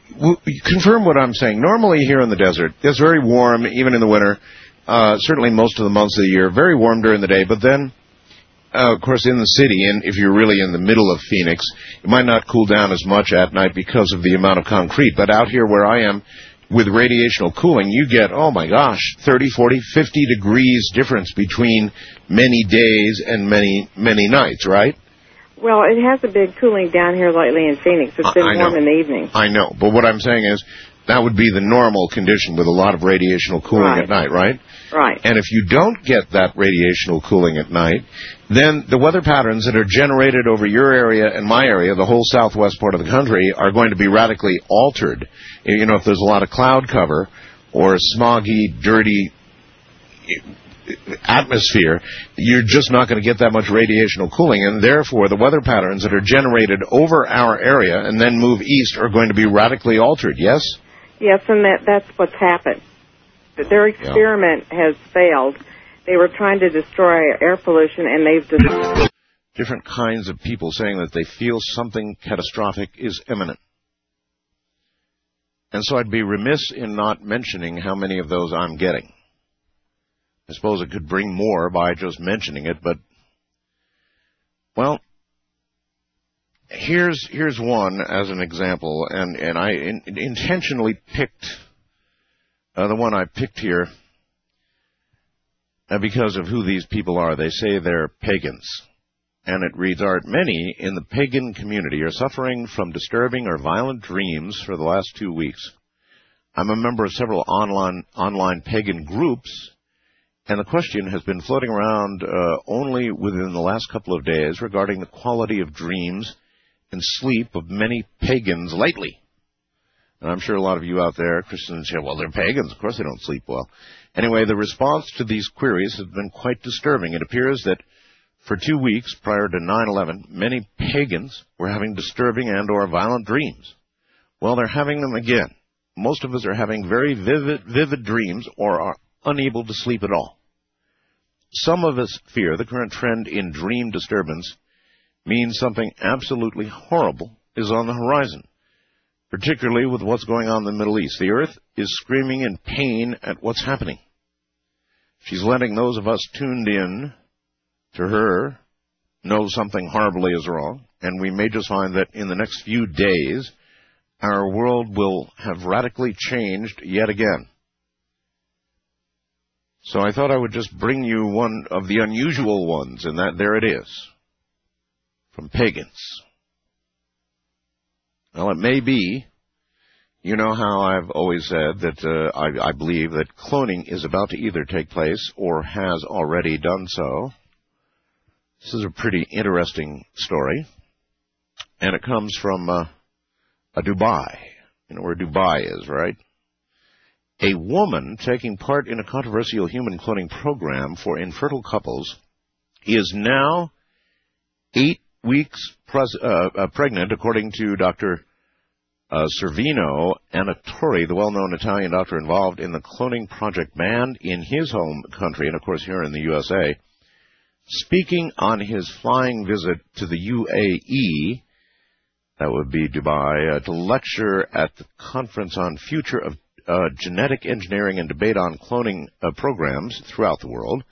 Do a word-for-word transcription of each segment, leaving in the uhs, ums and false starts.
w- confirm what I'm saying. Normally here in the desert, it's very warm, even in the winter. Uh, certainly most of the months of the year, very warm during the day. But then, uh, of course, in the city, and if you're really in the middle of Phoenix, it might not cool down as much at night because of the amount of concrete. But out here where I am, with radiational cooling, you get, oh my gosh, thirty, forty, fifty degrees difference between many days and many, many nights, right? Well, it has a big cooling down here lately in Phoenix. It's been I warm know. in the evening. I know, but what I'm saying is that would be the normal condition with a lot of radiational cooling Right. at night, right? Right. And if you don't get that radiational cooling at night, then the weather patterns that are generated over your area and my area, the whole southwest part of the country, are going to be radically altered. You know, if there's a lot of cloud cover or a smoggy, dirty atmosphere, you're just not going to get that much radiational cooling, and therefore the weather patterns that are generated over our area and then move east are going to be radically altered, yes? Yes, and that that's what's happened. Their experiment yeah. has failed. They were trying to destroy air pollution, and they've destroyed. Different kinds of people saying that they feel something catastrophic is imminent. And so I'd be remiss in not mentioning how many of those I'm getting. I suppose it could bring more by just mentioning it, but, well, here's here's one as an example, and, and I in, intentionally picked uh, the one I picked here uh, because of who these people are. They say they're pagans. And it reads, Art, many in the pagan community are suffering from disturbing or violent dreams for the last two weeks. I'm a member of several online online pagan groups, and the question has been floating around uh, only within the last couple of days regarding the quality of dreams and sleep of many pagans lately. And I'm sure a lot of you out there, Christians, say, well, they're pagans. Of course they don't sleep well. Anyway, the response to these queries has been quite disturbing. It appears that for two weeks prior to nine eleven, many pagans were having disturbing and or violent dreams. Well, they're having them again. Most of us are having very vivid, vivid dreams or are unable to sleep at all. Some of us fear the current trend in dream disturbance means something absolutely horrible is on the horizon, particularly with what's going on in the Middle East. The earth is screaming in pain at what's happening. She's letting those of us tuned in to her know something horribly is wrong, and we may just find that in the next few days, our world will have radically changed yet again. So I thought I would just bring you one of the unusual ones, and that there it is, from pagans. Well, it may be, you know how I've always said that uh, I, I believe that cloning is about to either take place or has already done so. This is a pretty interesting story, and it comes from uh, a Dubai. You know where Dubai is, right? A woman taking part in a controversial human cloning program for infertile couples is now eight weeks pres- uh, uh, pregnant, according to Doctor uh, Servino Anatori, the well-known Italian doctor involved in the cloning project banned in his home country, and of course here in the U S A. Speaking on his flying visit to the U A E, that would be Dubai, uh, to lecture at the Conference on Future of uh, Genetic Engineering and Debate on Cloning uh, Programs throughout the world,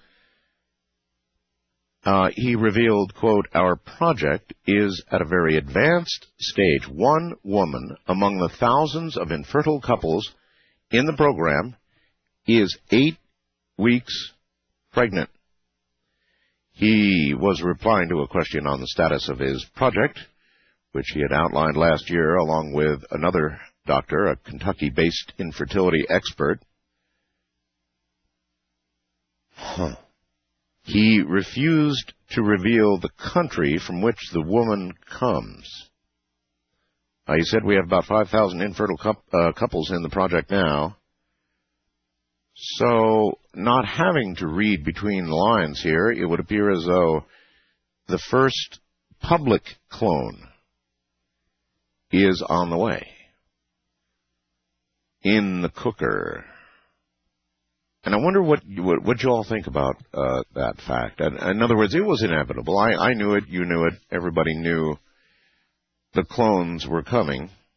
uh, he revealed, quote, our project is at a very advanced stage. One woman among the thousands of infertile couples in the program is eight weeks pregnant. He was replying to a question on the status of his project, which he had outlined last year along with another doctor, a Kentucky-based infertility expert. Huh. He refused to reveal the country from which the woman comes. Uh, he said we have about five thousand infertile cu- uh, couples in the project now. So, not having to read between the lines here, it would appear as though the first public clone is on the way. In the cooker. And I wonder what you, what, what you all think about uh, that fact. And, in other words, it was inevitable. I, I knew it, you knew it, everybody knew the clones were coming.